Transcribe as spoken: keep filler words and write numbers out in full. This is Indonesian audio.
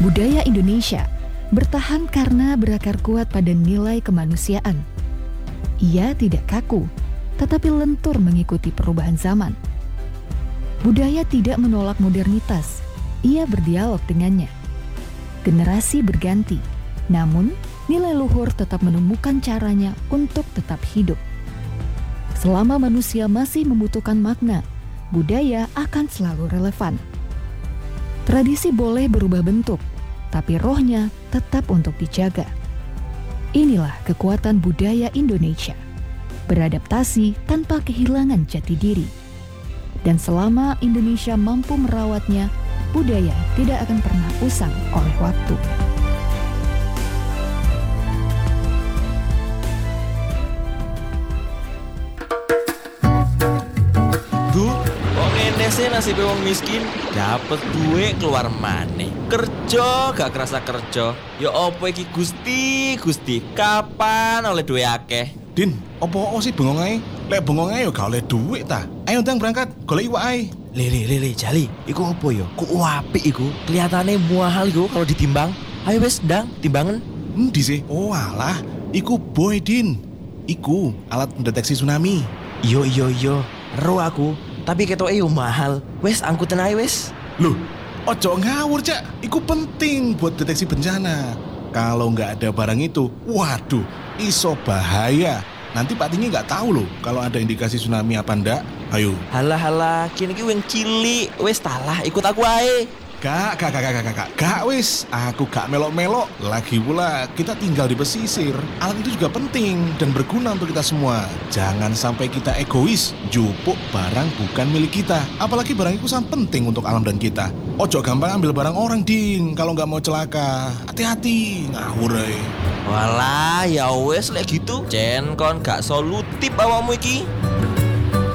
Budaya Indonesia bertahan karena berakar kuat pada nilai kemanusiaan. Ia tidak kaku, tetapi lentur mengikuti perubahan zaman. Budaya tidak menolak modernitas, ia berdialog dengannya. Generasi berganti, namun nilai luhur tetap menemukan caranya untuk tetap hidup. Selama manusia masih membutuhkan makna, budaya akan selalu relevan. Tradisi boleh berubah bentuk, tapi rohnya tetap untuk dijaga. Inilah kekuatan budaya Indonesia, beradaptasi tanpa kehilangan jati diri. Dan selama Indonesia mampu merawatnya, budaya tidak akan pernah usang oleh waktu. Bu, kok ngene sih nasib wong miskin? Dapet duit keluar maneh. Kerja gak kerasa kerja. Ya opo iki Gusti, Gusti? Kapan oleh duit akeh? Din, opo sih bengong ae? Lek bengong ae yo gak oleh duit ta. Ayo ndang berangkat, golek iwak ae. Lele lele Jali, iku opo yo? Ku apik iku. Kelihatane mahal iku kalau ditimbang. Ayo wes ndang timbangan. Endi sih? Oh alah, iku boy Din. Iku alat pendeteksi tsunami. Iyo iyo iyo. Ero aku, tapi ketoke yo mahal. Wes angkutan ae wes. Loh, ojo ngawur Cak. Iku penting buat deteksi bencana. Kalau nggak ada barang itu, waduh, iso bahaya. Nanti Pak Tinggi nggak tahu loh kalau ada indikasi tsunami apa ndak. Ayo. Halah halah, kini ki wing cilik. Wes talah, ikut aku ae. Gak, gak, gak, gak, gak, gak, gak wis. Aku gak melok-melok. Lagi pula kita tinggal di pesisir. Alat itu juga penting dan berguna untuk kita semua. Jangan sampai kita egois, jupuk barang bukan milik kita. Apalagi barang itu sangat penting untuk alam dan kita. Ojo gampang ambil barang orang, Din. Kalau nggak mau celaka, hati-hati. Ngawur ae. Walah, ya wes lek gitu. Cen kon gak solutif awakmu iki.